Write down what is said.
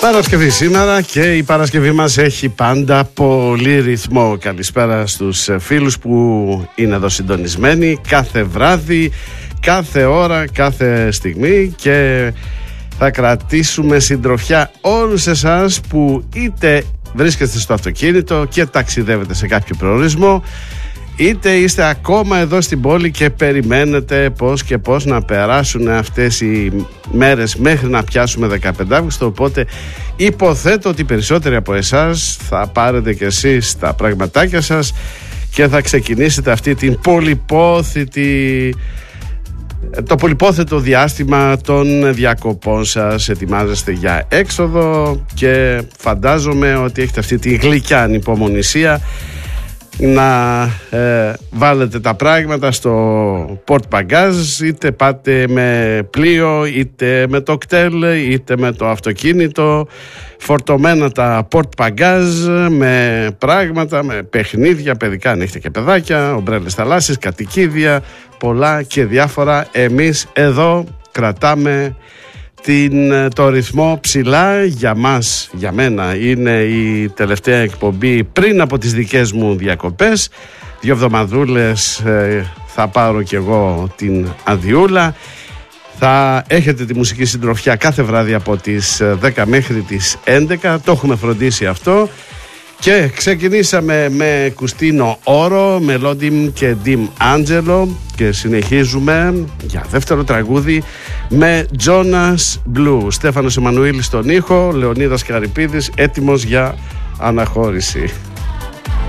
Παρασκευή σήμερα και η Παρασκευή μας έχει πάντα πολύ ρυθμό. Καλησπέρα στους φίλους που είναι εδώ συντονισμένοι κάθε βράδυ, κάθε ώρα, κάθε στιγμή, και θα κρατήσουμε συντροφιά όλους εσάς που είτε βρίσκεστε στο αυτοκίνητο και ταξιδεύετε σε κάποιο προορισμό, είτε είστε ακόμα εδώ στην πόλη και περιμένετε πώς και πώς να περάσουν αυτές οι μέρες μέχρι να πιάσουμε 15 Αύγουστο. Οπότε υποθέτω ότι περισσότεροι από εσάς θα πάρετε και εσείς τα πραγματάκια σας και θα ξεκινήσετε αυτή την το πολυπόθετο διάστημα των διακοπών σας. Ετοιμάζεστε για έξοδο και φαντάζομαι ότι έχετε αυτή τη γλυκιά ανυπομονησία να βάλετε τα πράγματα στο πορτμπαγκάζ, είτε πάτε με πλοίο, είτε με το κτέλ, είτε με το αυτοκίνητο, φορτωμένα τα πορτμπαγκάζ με πράγματα, με παιχνίδια παιδικά, αν έχετε και παιδάκια, ομπρέλες θαλάσσης, κατοικίδια, πολλά και διάφορα. Εμείς εδώ κρατάμε το ρυθμό ψηλά. Για μας, για μένα, είναι η τελευταία εκπομπή πριν από τις δικές μου διακοπές. 2 εβδομαδούλες θα πάρω κι εγώ την αδειούλα. Θα έχετε τη μουσική συντροφιά κάθε βράδυ από τις 10 μέχρι τις 11. Το έχουμε φροντίσει αυτό. Και ξεκινήσαμε με Κουστίνο Όρο, Μελόντιμ και Ντιμ Άντζελο και συνεχίζουμε για δεύτερο τραγούδι με Jonas Blue. Στέφανος Εμμανουήλης στον ήχο, Λεωνίδας Καρυπίδης έτοιμος για αναχώρηση.